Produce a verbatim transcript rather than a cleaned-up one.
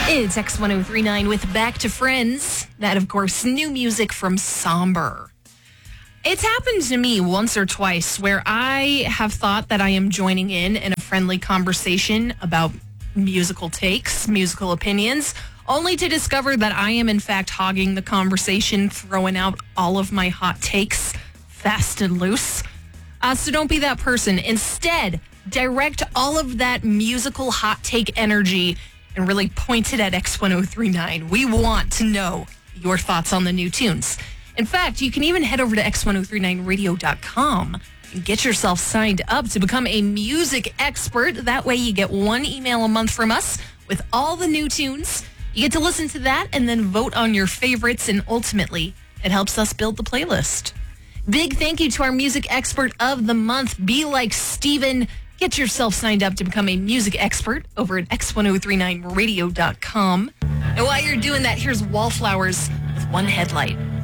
It's X ten thirty-nine with Back to Friends. That, of course, new music from Somber. It's happened to me once or twice where I have thought that I am joining in in a friendly conversation about musical takes, musical opinions, only to discover that I am, in fact, hogging the conversation, throwing out all of my hot takes fast and loose. Uh, so don't be that person. Instead, direct all of that musical hot take energy and really point it at X ten thirty-nine. We want to know your thoughts on the new tunes. In fact, you can even head over to X ten thirty-nine radio dot com and get yourself signed up to become a music expert. That way you get one email a month from us with all the new tunes. You get to listen to that and then vote on your favorites, and ultimately, it helps us build the playlist. Big thank you to our music expert of the month, Be Like Steven. Get yourself signed up to become a music expert over at X ten thirty-nine radio dot com. And while you're doing that, here's Wallflowers with One Headlight.